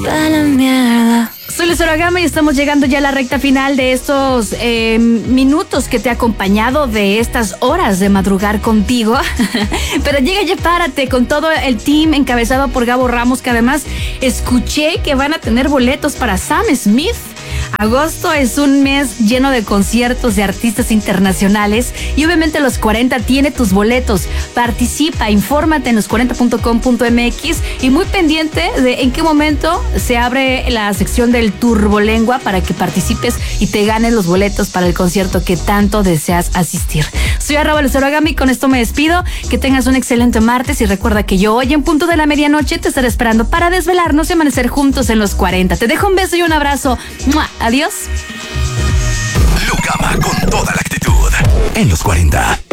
Pa' la mierda. Soy Lucero Gama y estamos llegando ya a la recta final de estos minutos que te ha acompañado, de estas horas de madrugar contigo. Pero llega ya Párate con todo el team encabezado por Gabo Ramos, que además escuché que van a tener boletos para Sam Smith. Agosto es un mes lleno de conciertos de artistas internacionales y obviamente Los 40 tiene tus boletos. Participa, infórmate en los40.com.mx y muy pendiente de en qué momento se abre la sección del Turbolengua para que participes y te ganes los boletos para el concierto que tanto deseas asistir. Soy @LuceroGama y con esto me despido. Que tengas un excelente martes y recuerda que yo hoy en punto de la medianoche te estaré esperando para desvelarnos y amanecer juntos en Los 40. Te dejo un beso y un abrazo. ¡Mua! Adiós. Lu Gama con toda la actitud en Los 40.